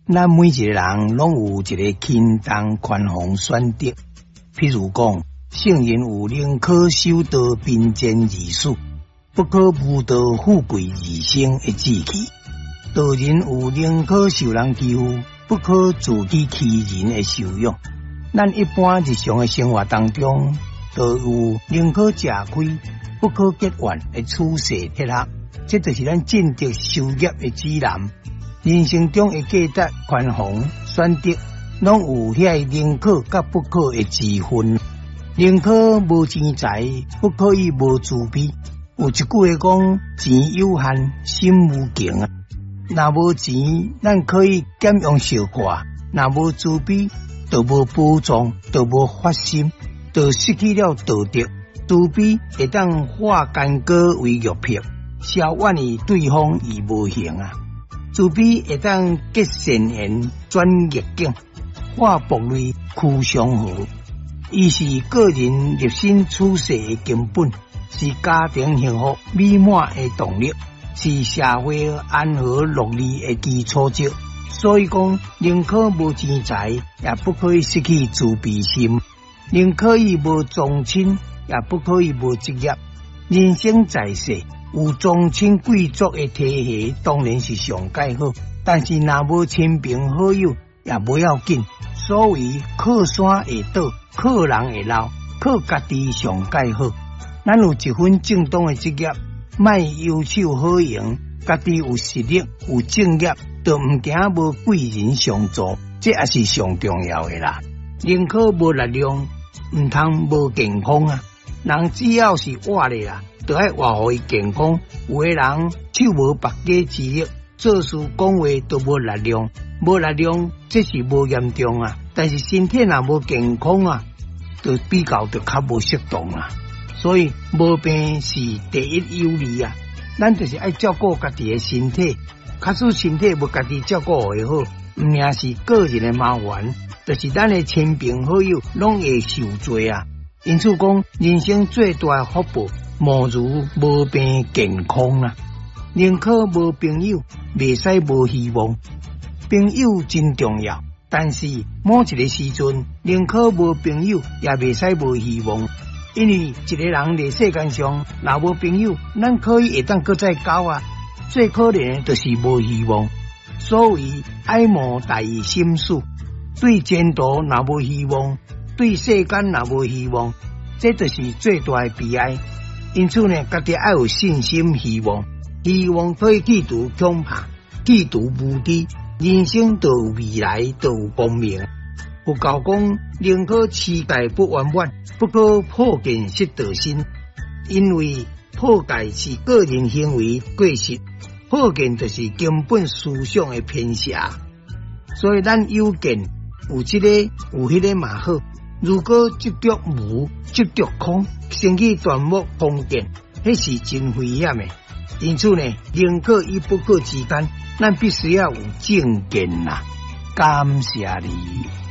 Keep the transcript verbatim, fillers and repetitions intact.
咱每一个人拢有一个轻重宽宏选择。譬如讲，圣人有宁可修道贫贱而死，不可无道富贵而生的志气；道人有宁可受人欺负，不可自欺欺人的修养。咱一般日常的生活当中，都有宁可吃亏，不可结怨的处世铁盒。这就是咱正直修业的指南。人生中的价值、宽宏、选择，拢有遐宁可甲不可的之分。宁可无钱财，不可以无自卑。有一句话讲：钱有限，心无穷啊。若无钱，咱可以减用小看；若无自卑，就无保障，就无发心，就失去了道德。自卑会当化干戈为玉璧，消怨于对方而无形啊。自卑会当结善缘，转逆境，化暴戾驱祥和。伊是个人立身处世的根本，是家庭幸福美满的动力，是社会安和乐利的基础质。所以讲，宁可无钱财，也不可以失去自卑心；宁可以无宗亲，也不可以无职业。人生在世，有宗亲贵族的体系当然是上介好，但是若无亲朋好友也不要紧。所谓靠山会倒，靠人会老，靠家己上介好。咱有一份正当的职业，莫游手好闲，家己有实力有正业，就唔惊无贵人相助，这也是上重要的啦。宁可无力量，唔通无健康啊！人只要是活的啦，就爱活互伊健康。有的人手无百家之力，做事讲话都无力量，无力量这是无严重啊。但是身体若无健康啊，就比较就较无适当啊。所以无病是第一优利啊。咱就是爱照顾家己的身体，假使身体无家己照顾会好，唔命是个人的麻烦，就是咱的亲朋好友拢会受罪啊。因此讲，人生最大的福报，莫如无病健康啊。宁可无朋友，袂使无希望。朋友真重要，但是某一个时阵，宁可无朋友，也袂使无希望。因为一个人在世间上，若无朋友，咱可以会当搁再交啊。最可怜的就是无希望。所谓爱慕大于心死，对前途若无希望，对世间若无希望，这就是最大的悲哀。因此呢，家己要有信心、希望，希望可以企图恐怕，企图无知，人生就有未来，就有光明。佛教讲，宁可持戒不圆满，不可破见失道心。因为破戒是个人行为过失，破见就是根本思想的偏狭。所以咱有见有这个有迄个嘛好。如果执着无，执着空，升起断目空见，迄是真危险的。因此呢，宁可与不可之间，咱必须要有正见啦。感谢你。